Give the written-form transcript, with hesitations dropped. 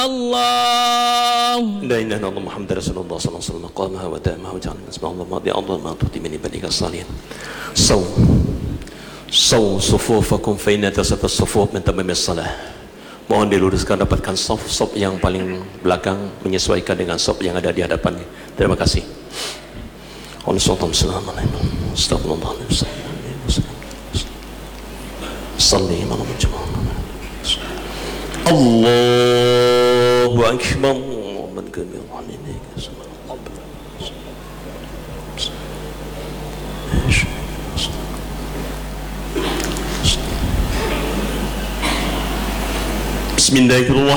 illallah. La ilaha illallah Muhammadar Rasulullah sallallahu alaihi wasallam qamaha wa damaha ja'ala nasma'allah ma bi'adha ma tuti min ibadika salihin. Saw sufufakum fa inna tasafas sufuf min tamamis salah. Mohon diluruskan, dapatkan saf yang paling belakang menyesuaikan dengan saf yang ada di hadapannya. Terima kasih. Assalamualaikum warahmatullahi wabarakatuh. Salli ala Muhammad. Allahu akbar. Man kana yu'minu Bismillahirrahmanirrahim.